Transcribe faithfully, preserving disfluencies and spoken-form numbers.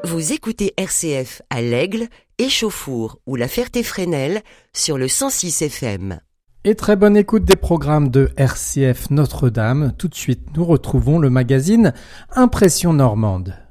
Vous écoutez R C F à l'Aigle, Échauffour ou la Ferté-Fresnel sur le cent six F M. Et très bonne écoute des programmes de R C F Notre-Dame. Tout de suite, nous retrouvons le magazine Impression Normande.